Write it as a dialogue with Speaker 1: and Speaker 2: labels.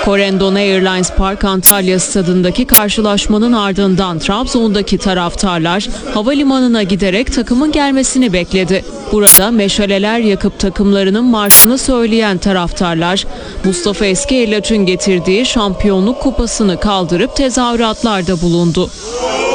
Speaker 1: Corendon Airlines Park Antalya stadındaki karşılaşmanın ardından Trabzon'daki taraftarlar havalimanına giderek takımın gelmesini bekledi. Burada meşaleler yakıp takımlarının marşını söyleyen taraftarlar Mustafa Eskiellaç'ın getirdiği şampiyonluk kupasını kaldırıp tezahüratlarda bulundu.